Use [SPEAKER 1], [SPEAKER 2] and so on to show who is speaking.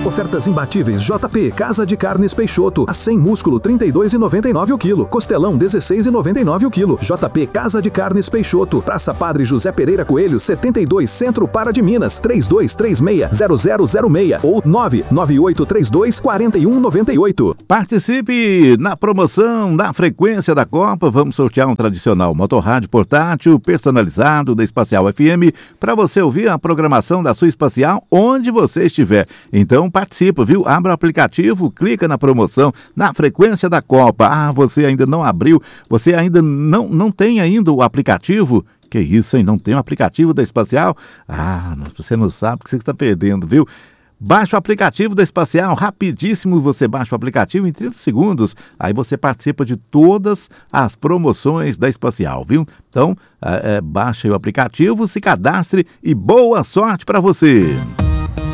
[SPEAKER 1] Ofertas imbatíveis JP, Casa de Carnes Peixoto. A 100 músculo, R$ 32,99 o quilo. Costelão, R$ 16,99 o quilo. JP, Casa de Carnes Peixoto. Praça Padre José Pereira Coelho, 72, Centro Para de Minas. 3236-0006 ou 99832-4198.
[SPEAKER 2] Participe na promoção na Frequência da Copa. Vamos sortear um tradicional motorrádio portátil personalizado da Espacial FM para você ouvir a programação da sua Espacial onde você estiver. Então participa, viu? Abra o aplicativo, clica na promoção na Frequência da Copa. Ah, você ainda não abriu, você ainda não tem ainda o aplicativo? Que isso, hein? Não tem o aplicativo da Espacial? Ah, você não sabe o que você está perdendo, viu? Baixa o aplicativo da Espacial, rapidíssimo, você baixa o aplicativo em 30 segundos, aí você participa de todas as promoções da Espacial, viu? Então, baixa o aplicativo, se cadastre e boa sorte para você!